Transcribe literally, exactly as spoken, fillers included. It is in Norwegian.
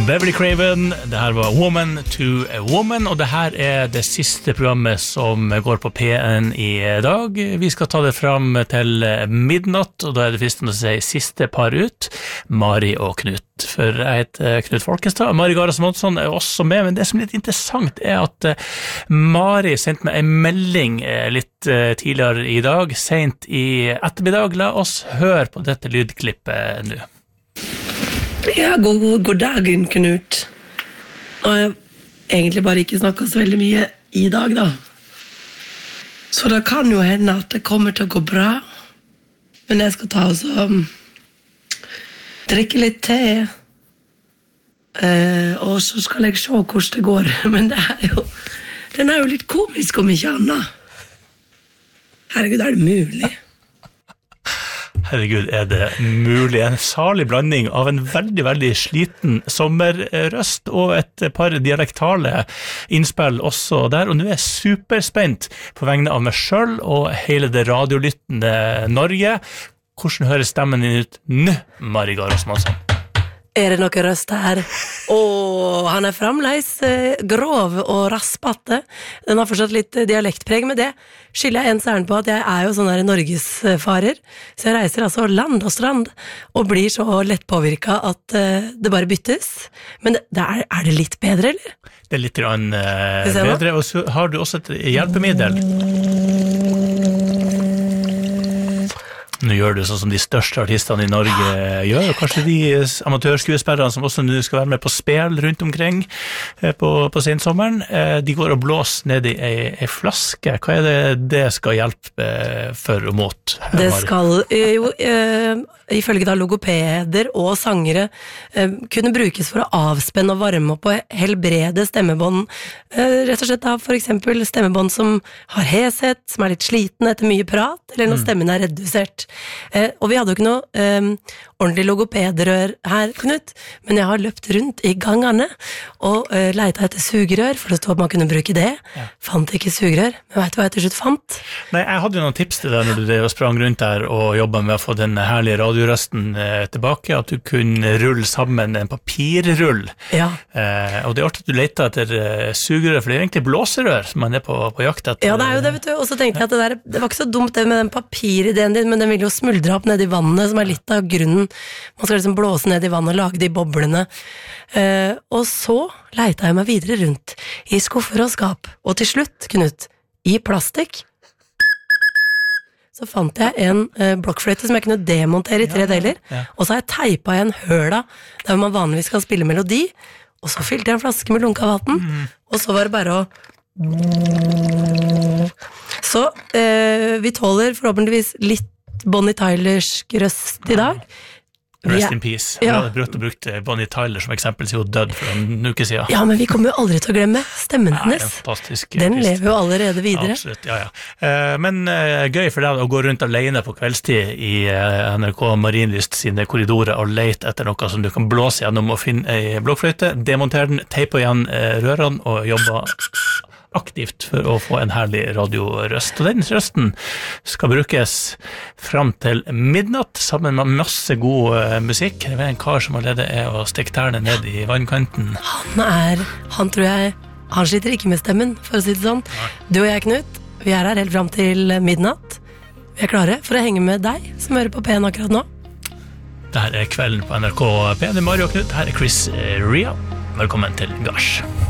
Beverly Craven, det her var Woman to a Woman, og det her er det siste programmet som går på P N i dag. Vi skal ta det fram til midnatt, og da er det fristende å si siste par ut, Mari og Knut. For jeg heter Knut Folkestad, Mari Garas Månsson er også med, men det som er litt interessant er at Mari sendte meg en melding litt tidligere i dag, sent i ettermiddag. La oss høre på dette lydklippet nå. Ja, god, god dagen, Knut. Og jeg har egentlig bare ikke snakket så veldig mye i dag, da. Så det kan jo hende at det kommer til å gå bra. Men jeg skal ta og så um, drikke litt te. Eh, og så skal jeg se hvordan det går. Men det er jo, den er jo litt komisk om ikke annet. Herregud, er det mulig? Herregud, er det mulig? En salig blanding av en veldig, veldig sliten sommerrøst og et par dialektale innspill også der. Og nå er jeg superspent på vegne av meg selv og hele det radiolyttende Norge. Hvordan hører stemmen din ut nå, Mari Garas Månsson? Er det noe røst her? Åh, han er fremleis eh, grov og raspete. Den har fortsatt litt dialektpreg med det. Skylder jeg en særen på at jeg er jo sånn her norgesfarer. Så jeg reiser altså land og strand og blir så lett påvirket at eh, det bare byttes. Men det, det er, er det litt bedre, eller? Det er litt grann, eh, bedre, og så har du også et hjelpemiddel. Nå gjør du sånn som de største artistene i Norge gjør, og kanskje de amatørskuespillerne som også nå skal være med på spil rundt omkring på, på sensommeren, de går og blåser ned i ei, ei flaske. Hva er det det skal hjelpe for og mot? Det skal jo, øh, ifølge da logopeder og sangere, øh, kunne brukes for å avspenne og varme opp og helbrede stemmebånd. Øh, rett og slett da, for eksempel stemmebånd som har heshet, som er litt sliten etter mye prat, eller når mm. stemmen er redusert. Eh, og vi hadde jo ikke noe eh, ordentlig logopedrør her, Knut, men jeg har løpt rundt i gangene og eh, leita etter sugerør, for det stod at man kunne bruke det. Ja. Fant ikke sugerør, men vet du hva jeg til slutt fant? Nei, jeg hadde jo noen tips til deg når du sprang rundt der og jobbet med å få den herlige radiorøsten eh, tilbake, at du kunne rulle sammen en papirrull. Ja. Eh, og det er artig at du leter etter eh, sugerør, for det er egentlig blåserør som man er på, på jakt etter. Ja, det er jo det, vet du. Og så tenkte jeg at det, der, det var ikke så dumt det med den papirideen din, men den vil jo smuldre opp ned i vannet, som er litt av grunnen. Man skal liksom blåse ned i vannet og lage de boblene. Eh, og så leita jeg meg videre rundt i skuffer og skap. Og til slutt, Knut, i plastikk, så fant jeg en eh, blokkfløyte som jeg kunne demontere i tre ja, deler. Ja. Og så har jeg teipet igjen høla der man vanligvis kan spille melodi. Og så fylte jeg en flaske med lunka vatten. Mm. Og så var det bare å så eh, vi tåler forhåpentligvis litt Bonnie Tylers røst i dag. Rest in peace. Ja. Jeg hadde brukt Bonnie Tyler som eksempel, så hun død for en uke siden. Ja, men vi kommer jo aldri til å glemme stemmen hennes. Ja, fantastisk. Den lever jo allerede videre. Absolutt, ja, ja. Eh, men eh, gøy for deg å gå rundt alene på kveldstid i eh, N R K Marienlyst sine korridorer og lete etter noe som du kan blåse gjennom og finne en blokkfløyte, demontere den, teipe igjen eh, rørene og jobbe aktivt for å få en herlig radiorøst. Og den røsten skal brukes fram til midnatt sammen med masse god uh, musikk. Det er en kar som allerede er å stikke tærne ned i vannkanten. Han er, han tror jeg, han sliter ikke med stemmen, for å si det sånn. Nei. Du og jeg, Knut, vi er her helt fram til midnatt. Vi er klare for å henge med deg som hører på P N akkurat nå. Dette er kvelden på N R K P N. Mari og Knut, her er Chris Ria. Velkommen til Gash.